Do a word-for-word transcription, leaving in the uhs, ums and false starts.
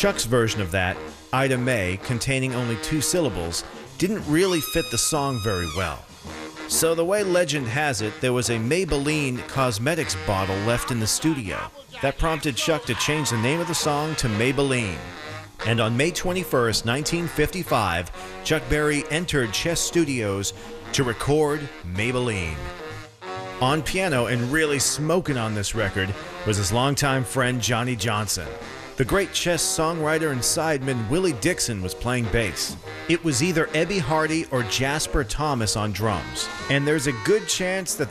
Chuck's version of that, Ida May, containing only two syllables, didn't really fit the song very well. So the way legend has it, there was a Maybelline cosmetics bottle left in the studio. That prompted Chuck to change the name of the song to Maybelline. And on May twenty-first, nineteen fifty-five, Chuck Berry entered Chess Studios to record Maybelline. On piano and really smoking on this record was his longtime friend Johnny Johnson. The great Chess songwriter and sideman Willie Dixon was playing bass. It was either Ebby Hardy or Jasper Thomas on drums. And there's a good chance that